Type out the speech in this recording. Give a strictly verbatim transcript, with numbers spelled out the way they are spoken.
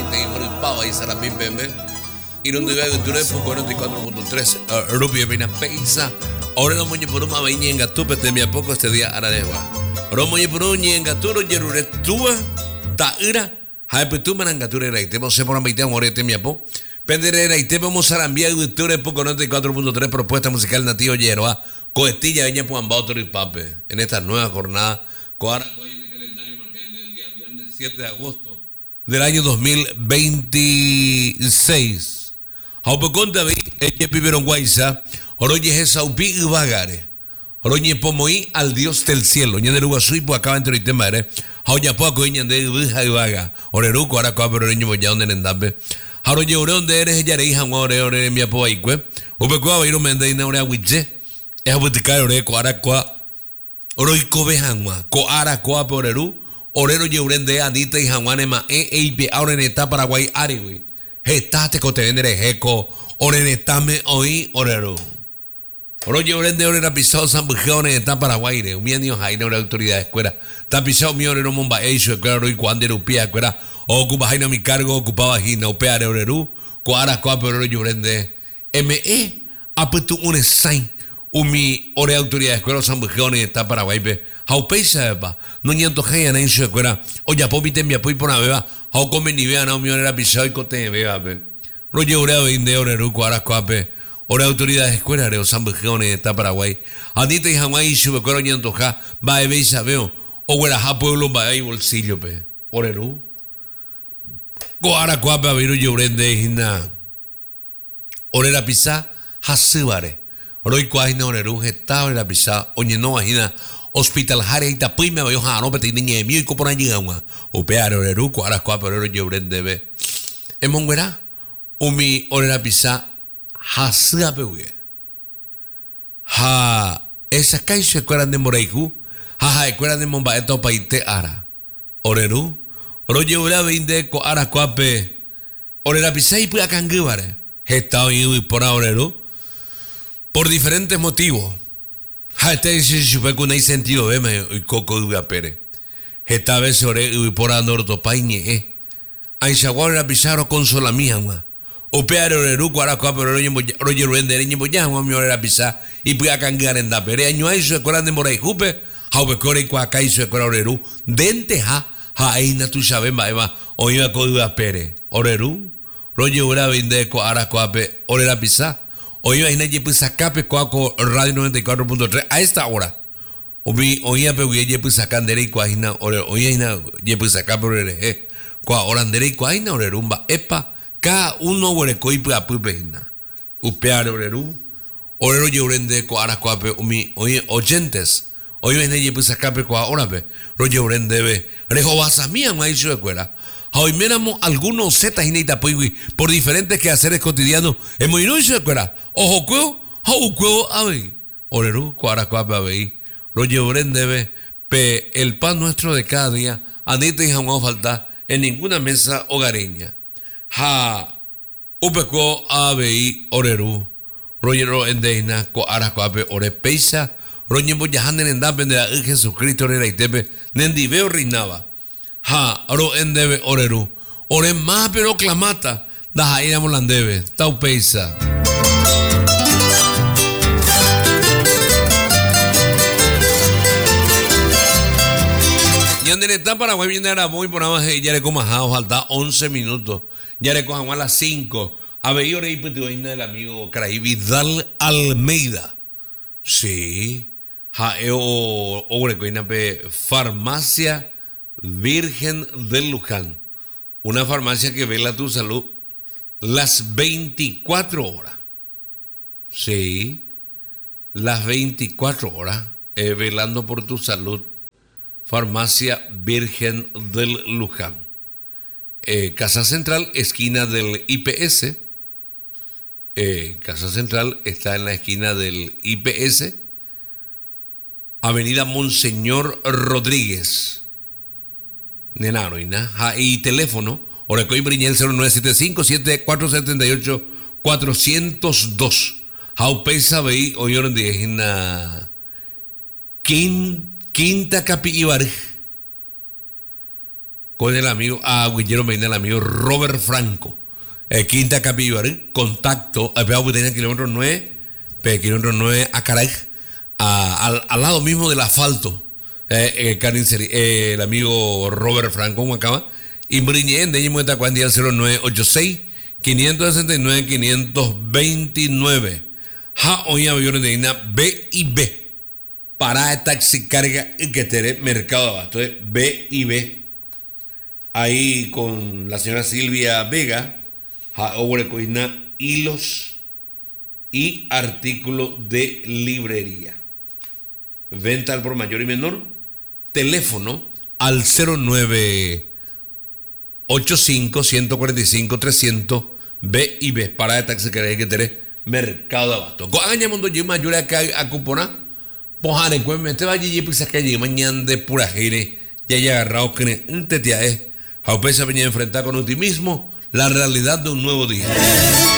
te imori pava y sarapin pembe. Y donde veo en Turepo cuarenta y cuatro punto tres rupia pena peisa. Ahora no moñe por una vaina en gatupe te me a poco este día aradewa. Romo y por un en gaturo yerure tua ta ira. Hai petu manangature ra itemo se por un veinte amore te me apo. Penderera y te vamos a enviar en Turepo cuarenta y cuatro punto tres propuesta musical nativo yeroa. Coestilla veña puan bautro y pape. En esta nueva jornada coara siete de agosto del año dos mil veintiséis. Haupeconta vi, ella vivieron guaysa, oroye esa upi y vagare. Oroye pomoí al Dios del cielo. Ñan de Uruguay, pues acaba entre el tema, ¿eh? Hauya poco ñan de Uruguay y vaga. Oreruco, ahora acá, pero niño, ya donde nendape. Oroye ore donde eres, ella hija, ore ore mi apo ahí, pues. Upecoa, va a ir un mende y no ore a huiche. Es a buticar ore, coara, coa. Oroico vejanwa, coara, coa, por Oreru. Orero yeurende Anita y Jaguanema e eipe ahora en esta Paraguay ariwi. Gestate cote vendere jeco orenetame hoy orero. Oro yeurende orera pisado San Bujeo en esta Paraguay re. Umia niños hay una autoridad de escuela. Ta pisado mi orero momba eiso claro y cuando era upia escuela. Ocupa jaina mi cargo ocupaba jina upea oreru. Cuara coa pero yeurende me apetu un sign. Umi ore autoridad de escuela San Bujeo en esta Paraguay pe. Haupeisa ba no nyanto haya na insu escuela oya pomite mi apoy por beba hau come ni vea na mi era pisado y cote beba pe ro yeura vinde ore ru cuara coape ore autoridades escuela re San Bujeo en esta Paraguay Anita y Hawaii su escuela nyanto ja ba beisa veo o güera ja pueblo ba ahí bolsillo pe ore ru cuara coape a viru yeurende hina ore la pisa hasubare ro y cuaina ore ru gestado la pisa oñe no imagina Hospital Jare ita puime bayo jano peti niñe mío y copona llegama o peare oreru cuara cua pero yeurende be emonguera umi orera pisa hasua pewe ha esa kaiso escuela de Moreiku ha ha escuela de Mombaeto paite ara oreru oro yeura veinde ko ara cuape orera pisa y puya cangubare estado y por oreru por diferentes motivos. Este si supe que no hay sentido verme y coco de apere. Esta vez ore y por andorto pañe eh. Ay saguar la pizarro consola mía ma. O peare oreru cuara coa pero roye roye ruende reñe boya ma mi ore la pizza y puya cangar en da pere año ay su escuela de Moray jupe. Haupe core cua kai su escuela oreru. Dente ha ha ai na tu sabe ma eva o iba co de apere. Oreru roye ora vende coara coape ore la pizza. Hoy imagina que pues sacape coaco radio noventa y cuatro punto tres a esta hora. Hoy hoy a pegue que pues sacandere y coajina ore hoy ina que pues sacape ore eh coa orandere y coajina ore rumba epa cada uno ore coi pues apupejina. Upear ore ru ore ro yeurende coara coape umi hoy oyentes. Hoy imagina que pues sacape coa ora pe ro yeurende be rejo basamía mai su escuela. Hoy miramos algunos zetas y neita por diferentes quehaceres cotidianos. En muy noche escuela. Ojo cueo, ojo cueo ave. Oreru, cuara cuapa ave. Lo llevarán debe. Pe el pan nuestro de cada día. Anita y jamás falta en ninguna mesa hogareña. Ha. Upeco ave. Oreru. Royero endeina. Cuara cuape. Ore peisa. Roñembo yahanen en dapen de la Jesucristo era y tepe. Nendi veo reinaba. Ha, oro en debe oreru. Ore más pero clamata. Da jaira molandebe. Tau peisa. Y en el Paraguay viene ahora muy por abajo. Ya le como a falta once minutos. Ya le cojan a las cinco. A ver, yo le dije del amigo Cray Vidal Almeida. Sí. Ha, o, o, pe farmacia Virgen del Luján, una farmacia que vela tu salud las veinticuatro horas. Sí, las veinticuatro horas, eh, velando por tu salud. Farmacia Virgen del Luján. Eh, Casa Central, esquina del I P S. Eh, Casa Central está en la esquina del I P S. Avenida Monseñor Rodríguez. Nenaro y nada. Y teléfono. Orecoy Briñel cero nueve siete cinco siete cuatro siete ocho cuatro cero dos. How pesa veí oyeron de una quinta capi ibar. con el amigo a Guillermo Medina, el amigo Robert Franco. Eh, Quinta Capibari, contacto, a Peabutena, kilómetro nueve, kilómetro nueve a Caray, a, al, al lado mismo del asfalto. Eh, eh, Karin Seri, eh, el amigo Robert Franco, como acaba, y Briñé, de allí muestra cuando el cero nueve ocho seis, quinientos sesenta y nueve, quinientos veintinueve. Ja, hoy aviones de Ina B y B. Parada de taxi, carga y que tere mercado de abasto. Eh, B y B. Ahí con la señora Silvia Vega. Ja, hilos y artículos de librería. Venta al por mayor y menor. Teléfono al cero nueve ocho cinco, uno cuatro cinco, trescientos B y B. Parada de taxi, carga y que tere mercado de abasto. Coaña mundo yo mayor acá a cupona. Pojare, cuéntame, te va allí pues que allí mañana de pura gire. Ya haya agarrado que un tetia es. Jaupesa venía a enfrentar con optimismo la realidad de un nuevo día.